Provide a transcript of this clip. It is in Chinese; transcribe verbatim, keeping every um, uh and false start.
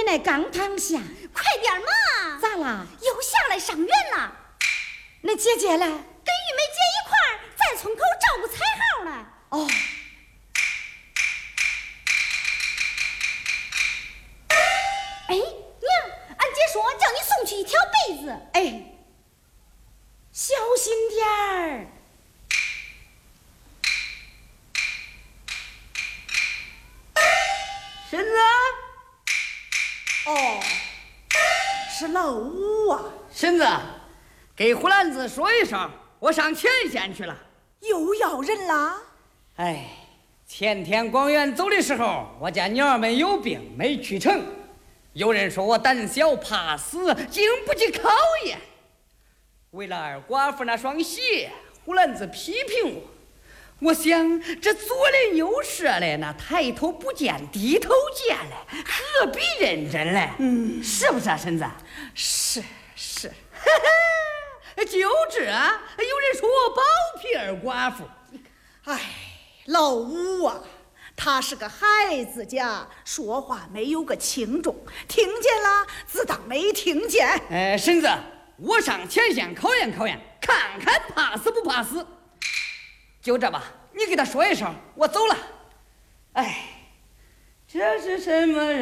奶刚躺下， 快点嘛！ 咋啦？ 又下来上院了。 那姐姐嘞？跟玉梅姐一块儿在村口照顾彩号了。 哦。 哎，娘，俺姐说叫你送去一条被子。 哎，小心点儿。 婶子。哦，是老五啊。 婶子，给胡兰子说一声，我上前线去了。 又要人啦？ 哎，前天广元走的时候，我家娘儿们有病没去成，有人说我胆小怕死，经不起考验。为了二寡妇那双鞋，胡兰子批评我。我想这左邻右舍嘞，那抬头不见低头见嘞，何必认真嘞？ 嗯， 是不是啊，婶子？ 是是， 就这，有人说我包庇二寡妇。 哎，老五啊，他是个孩子家，说话没有个轻重，听见了自当没听见。 哎，婶子，我上前线考验考验，看看怕死不怕死。就这吧，你给他说一声，我走了。哎，这是什么人？